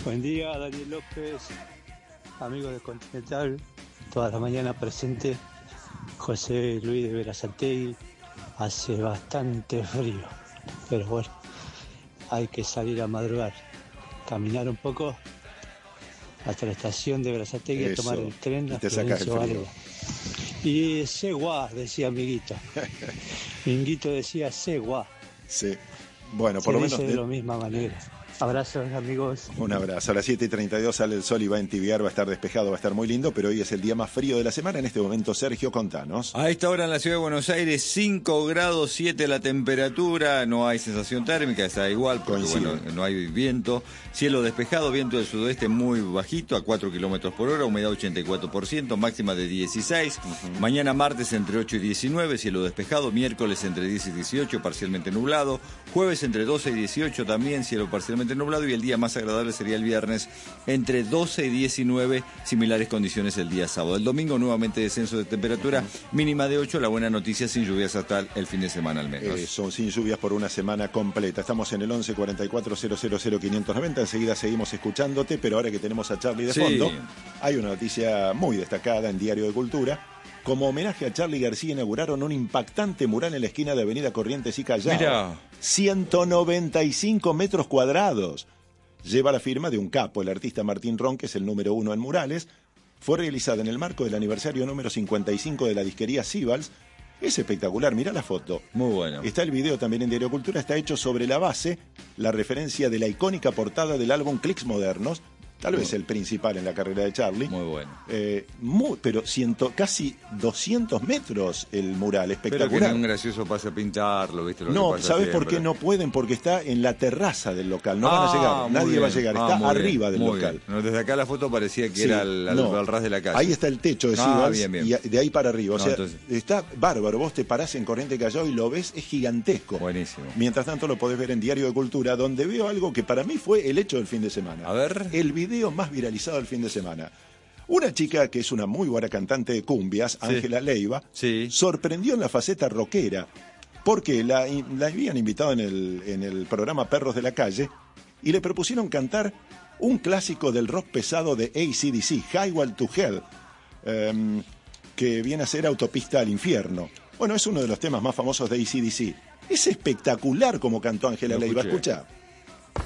Buen día, Daniel López, amigo de Continental, toda la mañana presente. José Luis de Berazategui, hace bastante frío, pero bueno, hay que salir a madrugar, caminar un poco hasta la estación de Berazategui a tomar el tren a Florencio Varela. Y Segua, decía Minguito. Minguito decía Segua. Sí, bueno, por lo menos de la misma manera. Abrazos, amigos. Un abrazo. A las 7:32 sale el sol y va a entibiar, va a estar despejado, va a estar muy lindo, pero hoy es el día más frío de la semana. En este momento, Sergio, contanos. A esta hora en la ciudad de Buenos Aires, 5 grados 7 la temperatura, no hay sensación térmica, está igual, porque bueno, no hay viento. Cielo despejado, viento del sudoeste muy bajito, a 4 kilómetros por hora, humedad 84%, máxima de 16. Mañana martes entre 8 y 19, cielo despejado. Miércoles entre 10 y 18, parcialmente nublado. Jueves entre 12 y 18 también, cielo parcialmente nublado, y el día más agradable sería el viernes entre 12 y 19, similares condiciones el día sábado. El domingo nuevamente descenso de temperatura, mínima de 8, la buena noticia sin lluvias hasta el fin de semana al menos. Son sin lluvias por una semana completa. Estamos en el 11 44 000 590, enseguida seguimos escuchándote, pero ahora que tenemos a Charlie de fondo, hay una noticia muy destacada en Diario de Cultura. Como homenaje a Charly García inauguraron un impactante mural en la esquina de Avenida Corrientes y Callao. Mirá. 195 metros cuadrados. Lleva la firma de un capo, el artista Martín Ron, que es el número 1 en murales. Fue realizada en el marco del aniversario número 55 de la disquería Sibals. Es espectacular, mirá la foto. Muy bueno. Está el video también en Diario Cultura, está hecho sobre la base, la referencia de la icónica portada del álbum Clicks Modernos. Tal vez el principal en la carrera de Charly. Muy bueno. Pero casi 200 metros el mural, espectacular. Pero que un gracioso pase a pintarlo, ¿viste? No, ¿sabes por qué no pueden? Porque está en la terraza del local, no van a llegar, nadie va a llegar, está arriba del local. No, desde acá la foto parecía que era al ras de la calle. Ahí está el techo de Sibals, bien. Y de ahí para arriba, o sea, entonces... está bárbaro, vos te parás en Corrientes Callao y lo ves, es gigantesco. Buenísimo. Mientras tanto lo podés ver en Diario de Cultura, donde veo algo que para mí fue el hecho del fin de semana. A ver. El video más viralizado del fin de semana. Una chica que es una muy buena cantante de cumbias, Ángela Leiva, sorprendió en la faceta rockera, porque la habían invitado en el programa Perros de la Calle y le propusieron cantar un clásico del rock pesado de AC/DC, Highway to Hell, que viene a ser Autopista al Infierno. Bueno, es uno de los temas más famosos de AC/DC. Es espectacular como cantó Ángela Leiva, escucha.